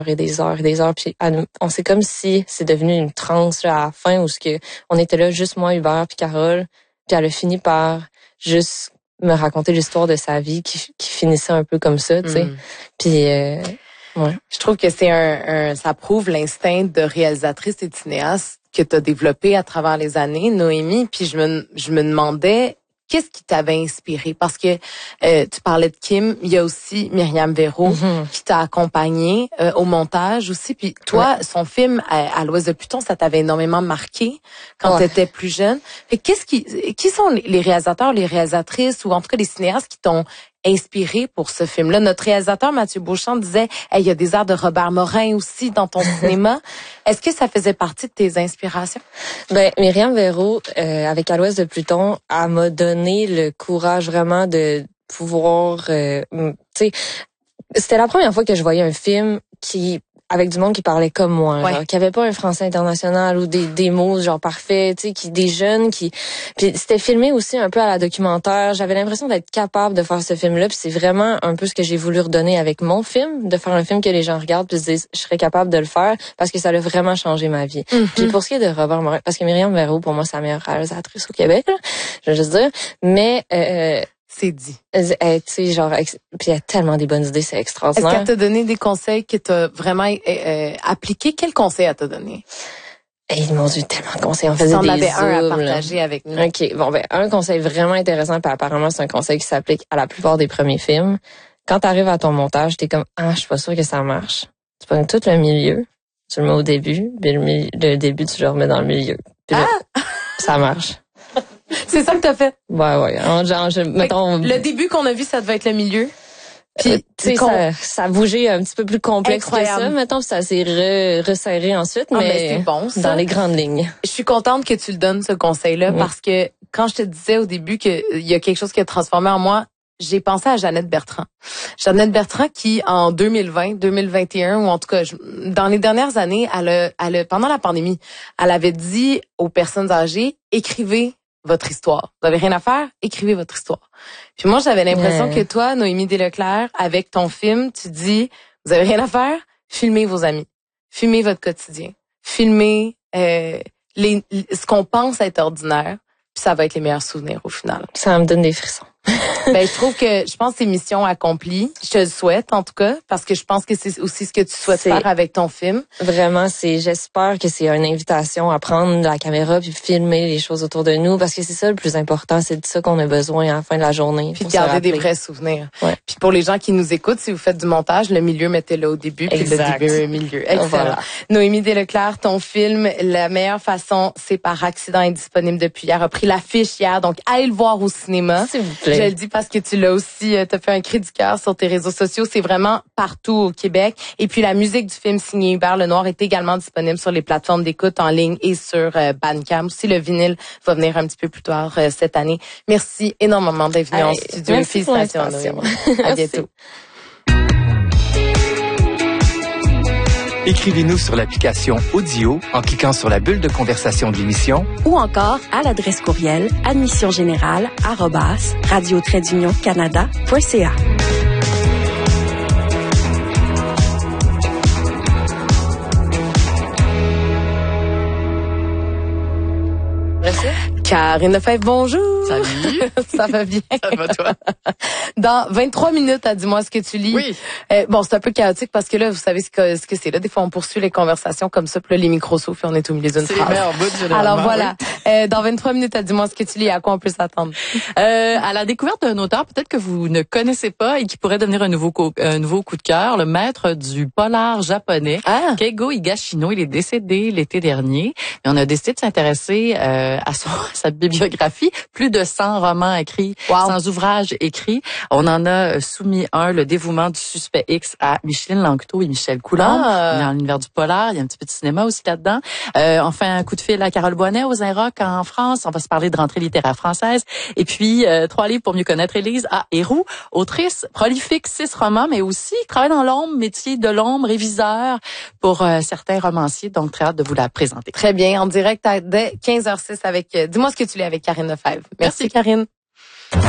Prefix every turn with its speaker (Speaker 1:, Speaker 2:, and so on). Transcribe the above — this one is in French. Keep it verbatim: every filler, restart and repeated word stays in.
Speaker 1: et des heures et des heures. Puis on c'est comme si c'est devenu une transe là, à la fin où ce que on était là juste moi, Hubert puis Carole. Puis elle a fini par juste me raconter l'histoire de sa vie qui, qui finissait un peu comme ça, tu sais. Mm. Puis euh, ouais.
Speaker 2: Je trouve que c'est un, un ça prouve l'instinct de réalisatrice et de cinéaste que tu as développé à travers les années, Noémie. Puis je me je me demandais qu'est-ce qui t'avait inspiré? Parce que euh, tu parlais de Kim, il y a aussi Myriam Véro mm-hmm. qui t'a accompagné euh, au montage aussi. Puis toi, ouais. son film à, à l'Ouest de Pluton, ça t'avait énormément marqué quand ouais. tu étais plus jeune. Fait qu'est-ce qui, qui sont les réalisateurs, les réalisatrices ou en tout cas les cinéastes qui t'ont inspiré pour ce film-là? Notre réalisateur Mathieu Beauchamp disait hey, il y a des airs de Robert Morin aussi dans ton cinéma. Est-ce que ça faisait partie de tes inspirations?
Speaker 1: Ben Myriam Véro, euh, avec À l'Ouest de Pluton, elle m'a donné le courage vraiment de pouvoir... Euh, tu sais, c'était la première fois que je voyais un film qui... avec du monde qui parlait comme moi, ouais. genre, qui avait pas un français international ou des, des mots genre parfaits, tu sais, qui des jeunes qui puis c'était filmé aussi un peu à la documentaire. J'avais l'impression d'être capable de faire ce film-là, puis c'est vraiment un peu ce que j'ai voulu redonner avec mon film, de faire un film que les gens regardent puis se disent je serais capable de le faire parce que ça a vraiment changé ma vie. Mm-hmm. Puis pour ce qui est de Robert Morin, parce que Myriam Véro pour moi c'est la meilleure réalisatrice au Québec, là, je veux juste dire, mais euh,
Speaker 2: c'est dit.
Speaker 1: Elle, tu sais, genre, puis elle a tellement des bonnes idées, c'est extraordinaire.
Speaker 2: Est-ce qu'elle t'a donné des conseils que t'as vraiment euh, appliqués? Quels conseils elle t'a donné?
Speaker 1: Eh, mon Dieu, tellement de conseils. On faisait des
Speaker 2: avait
Speaker 1: zooms,
Speaker 2: un à partager là. Avec nous.
Speaker 1: OK. Bon, ben, un conseil vraiment intéressant, puis apparemment, c'est un conseil qui s'applique à la plupart des premiers films. Quand t'arrives à ton montage, t'es comme, ah, je suis pas sûre que ça marche. Tu prends tout le milieu, tu le mets au début, puis le, milieu, le début, tu le remets dans le milieu. Puis là,
Speaker 2: ah!
Speaker 1: ça marche.
Speaker 2: C'est ça que t'as fait?
Speaker 1: Ouais, ouais. Genre, je, mettons,
Speaker 2: le début qu'on a vu, ça devait être le milieu.
Speaker 1: Puis, euh, tu sais, ça, ça a bougé un petit peu plus complexe Incroyable. que ça. Mettons, ça s'est re, resserré ensuite, ah, mais, mais c'est bon, ça. Dans les grandes lignes.
Speaker 2: Je suis contente que tu le donnes, ce conseil-là, oui. parce que quand je te disais au début qu'il y a quelque chose qui a transformé en moi, j'ai pensé à Jeannette Bertrand. Jeannette Bertrand qui, en deux mille vingt, deux mille vingt et un, ou en tout cas, je, dans les dernières années, elle a, elle a, pendant la pandémie, elle avait dit aux personnes âgées, écrivez votre histoire. Vous avez rien à faire? Écrivez votre histoire. Puis moi, j'avais l'impression ouais. que toi, Noémie Desleclerc, avec ton film, tu dis, vous avez rien à faire? Filmez vos amis. Filmez votre quotidien. Filmez euh, les, ce qu'on pense être ordinaire. Puis ça va être les meilleurs souvenirs au final.
Speaker 1: Ça me donne des frissons.
Speaker 2: Ben, je trouve que, je pense que c'est mission accomplie. Je te le souhaite, en tout cas, parce que je pense que c'est aussi ce que tu souhaites c'est, faire avec ton film.
Speaker 1: Vraiment, c'est, j'espère que c'est une invitation à prendre la caméra puis filmer les choses autour de nous, parce que c'est ça le plus important, c'est de ça qu'on a besoin à la fin de la journée.
Speaker 2: Puis de garder des vrais souvenirs.
Speaker 1: Ouais.
Speaker 2: Puis pour les gens qui nous écoutent, si vous faites du montage, le milieu, mettez-le au début, puis
Speaker 1: exact.
Speaker 2: le début au milieu. Excellent. Voilà. Noémie Desleclerc, ton film, La meilleure façon, c'est par accident, est disponible depuis hier, a pris l'affiche hier, donc allez le voir au cinéma.
Speaker 1: S'il vous plaît.
Speaker 2: Je le dis parce que tu l'as aussi, euh, t'as fait un cri du cœur sur tes réseaux sociaux. C'est vraiment partout au Québec. Et puis la musique du film signé Hubert Lenoir est également disponible sur les plateformes d'écoute en ligne et sur euh, Bandcamp. Aussi, le vinyle va venir un petit peu plus tard euh, cette année. Merci énormément d'être venu hey, en studio.
Speaker 1: Merci
Speaker 2: Félicitations. À bientôt.
Speaker 3: Écrivez-nous sur l'application Audio en cliquant sur la bulle de conversation de l'émission
Speaker 4: ou encore à l'adresse courriel admissiongénérale arobase radio trait d'union canada point c a.
Speaker 2: Merci. Karine Lefebvre, bonjour.
Speaker 5: Salut.
Speaker 2: Ça va bien?
Speaker 5: Ça va toi?
Speaker 2: Dans vingt-trois minutes, à dis-moi ce que tu lis.
Speaker 5: Oui.
Speaker 2: Euh, bon, c'est un peu chaotique parce que là, vous savez ce que, ce que c'est là. Des fois, on poursuit les conversations comme ça, puis là, les micros s'ouvrent et on est au milieu d'une
Speaker 5: c'est
Speaker 2: phrase.
Speaker 5: C'est les meilleurs bouts, généralement.
Speaker 2: Alors voilà.
Speaker 5: Oui.
Speaker 2: Euh, dans vingt-trois minutes, à dis-moi ce que tu lis. À quoi on peut s'attendre?
Speaker 5: Euh, à la découverte d'un auteur peut-être que vous ne connaissez pas et qui pourrait devenir un nouveau, co- un nouveau coup de cœur, le maître du polar japonais,
Speaker 2: ah.
Speaker 5: Keigo Higashino. Il est décédé l'été dernier. Et on a décidé de s'intéresser euh, à, son, à sa bibliographie. Plus de cent romans écrits,
Speaker 2: wow.
Speaker 5: cent ouvrages écrits. On en a soumis un, Le dévouement du suspect X, à Micheline Langto et Michel Coulombe.
Speaker 2: Ah.
Speaker 5: Dans l'univers du polar, il y a un petit peu de cinéma aussi là-dedans. Euh, on fait un coup de fil à Carole Boinet aux Inrock en France. On va se parler de rentrée littéraire française. Et puis, euh, trois livres pour mieux connaître Élise à Héroux, autrice prolifique, six romans, mais aussi travaille dans l'ombre, métier de l'ombre, réviseur pour euh, certains romanciers. Donc, très hâte de vous la présenter.
Speaker 2: Très bien. En direct à, dès quinze heures zéro six avec, euh, dis-moi ce que tu lis avec Karine Lefebvre. Merci, Merci. Karine.